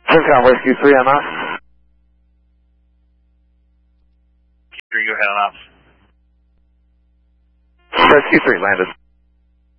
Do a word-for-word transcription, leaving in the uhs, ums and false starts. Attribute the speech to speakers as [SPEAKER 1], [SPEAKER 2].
[SPEAKER 1] Lincoln Whiskey three on off.
[SPEAKER 2] three, go ahead on off.
[SPEAKER 1] Rescue three landed.